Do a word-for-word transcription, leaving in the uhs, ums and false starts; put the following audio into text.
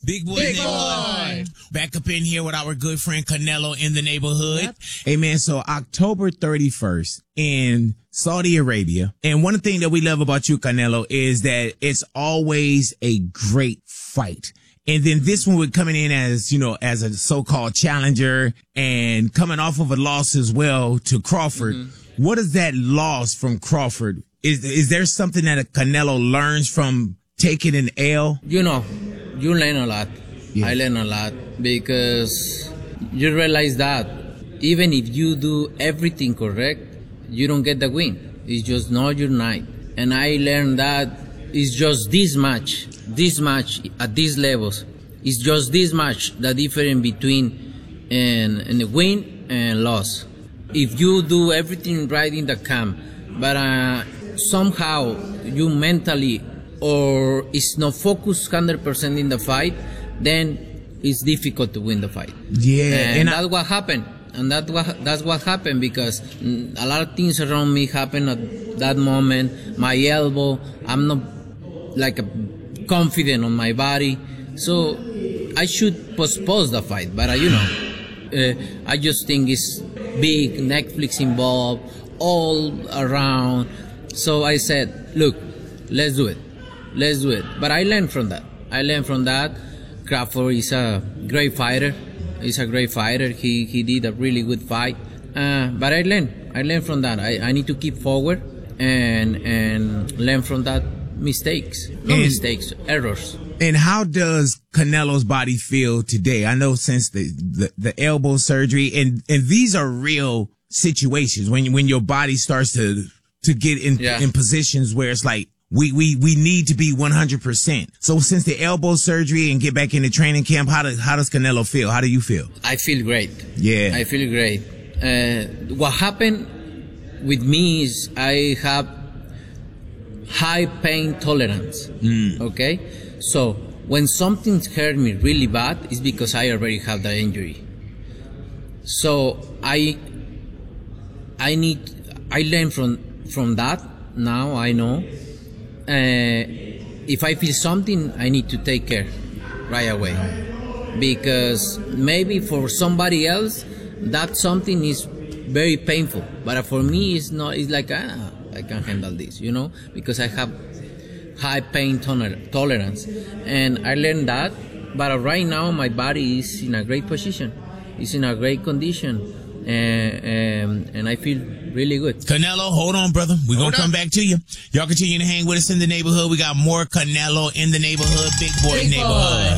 Big boy, Big neighborhood. boy. Back up in here with our good friend Canelo in the neighborhood. Yep. Hey man, so October thirty-first in Saudi Arabia. And one thing that we love about you, Canelo, is that it's always a great fight. And then this one, we're coming in as, you know, as a so-called challenger and coming off of a loss as well to Crawford. Mm-hmm. What is that loss from Crawford? Is, is there something that a Canelo learns from taking an L? You know, you learn a lot. Yeah. I learn a lot because you realize that even if you do everything correct, you don't get the win. It's just not your night. And I learned that it's just this much, this much at these levels. It's just this much, the difference between an, an a win and loss. If you do everything right in the camp, but uh, somehow you mentally or it's not focused one hundred percent in the fight, then it's difficult to win the fight. Yeah. And, and that's I- what happened. And that what, that's what happened because mm, a lot of things around me happened at that moment. My elbow, I'm not like a, confident on my body. So I should postpone the fight. But, uh, you know, uh, I just think it's big, Netflix involved, all around. So I said, look, let's do it. Let's do it. But I learned from that. I learned from that. Crawford is a great fighter. He's a great fighter. He he did a really good fight. Uh, but I learned. I learned from that. I, I need to keep forward and and learn from that mistakes. No And- mistakes, errors. And how does Canelo's body feel today? I know since the, the, the elbow surgery and, and these are real situations when, when your body starts to, to get in, Yeah. in positions where it's like, we, we, we need to be one hundred percent. So since the elbow surgery and get back into training camp, how does, how does Canelo feel? How do you feel? I feel great. Yeah. I feel great. Uh, what happened with me is I have high pain tolerance. Mm. Okay? So when something hurt me really bad, it's because I already have the injury. So I I need I learn from from that. Now I know. Uh, if I feel something, I need to take care right away. Because maybe for somebody else, that something is very painful. But for me, it's not. It's like, ah, I can handle this, you know, because I have high pain toler- tolerance. And I learned that. But right now, my body is in a great position. It's in a great condition. And, um, and I feel really good. Canelo, hold on, brother. We're going to come back to you. Y'all continue to hang with us in the neighborhood. We got more Canelo in the neighborhood. Big boy Big boy. neighborhood.